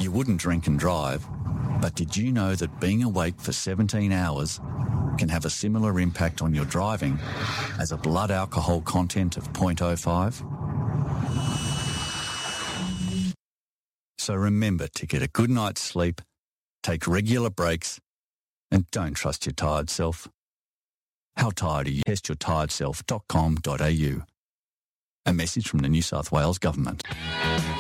You wouldn't drink and drive, but did you know that being awake for 17 hours can have a similar impact on your driving as a blood alcohol content of 0.05? So remember to get a good night's sleep, take regular breaks, and don't trust your tired self. How tired are you? Testyourtiredself.com.au. A message from the New South Wales Government.